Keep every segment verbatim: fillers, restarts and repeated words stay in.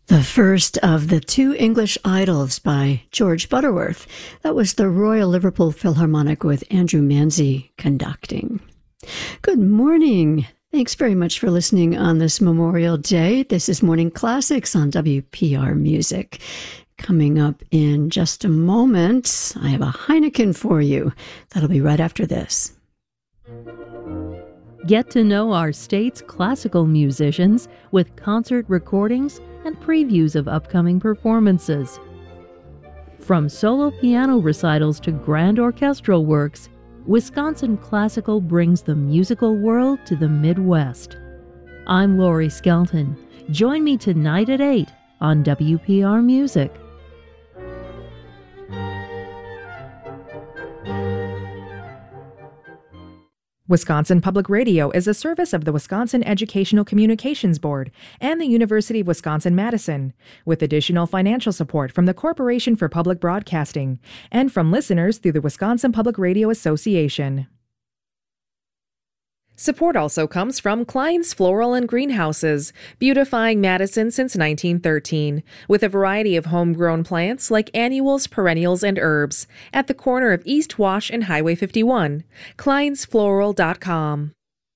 The first of the two English Idols by George Butterworth. That was the Royal Liverpool Philharmonic with Andrew Manzi conducting. Good morning. Thanks very much for listening on this Memorial Day. This is Morning Classics on W P R Music. Coming up in just a moment, I have a Heineken for you. That'll be right after this. Get to know our state's classical musicians with concert recordings and previews of upcoming performances. From solo piano recitals to grand orchestral works, Wisconsin Classical brings the musical world to the Midwest. I'm Lori Skelton. Join me tonight at eight on W P R Music. Wisconsin Public Radio is a service of the Wisconsin Educational Communications Board and the University of Wisconsin-Madison, with additional financial support from the Corporation for Public Broadcasting and from listeners through the Wisconsin Public Radio Association. Support also comes from Klein's Floral and Greenhouses, beautifying Madison since nineteen thirteen, with a variety of homegrown plants like annuals, perennials, and herbs, at the corner of East Wash and Highway fifty-one. kleins floral dot com.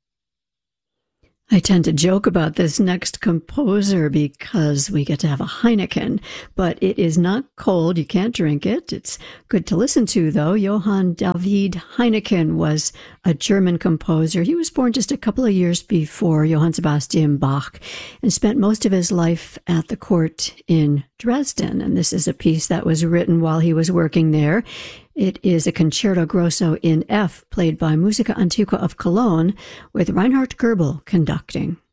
I tend to joke about this next composer because we get to have a Heineken, but it is not cold. You can't drink it. It's good to listen to, though. Johann David Heineken was a German composer. He was born just a couple of years before Johann Sebastian Bach and spent most of his life at the court in Dresden. And this is a piece that was written while he was working there. It is a concerto grosso in F, played by Musica Antiqua of Cologne, with Reinhard Goebel conducting.